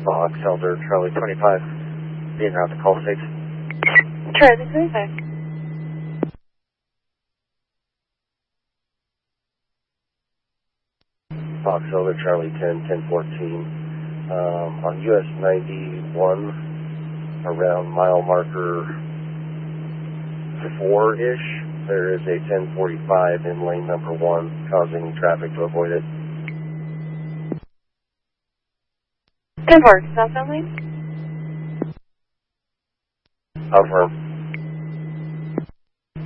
Fox Elder Charlie 25, being out to call six. Charlie 25. Fox Elder Charlie 10, 1014. On US 91, around mile marker 4-ish, there is a 1045 in lane number 1, causing traffic to avoid it. 10-4, southbound lane? Affirm.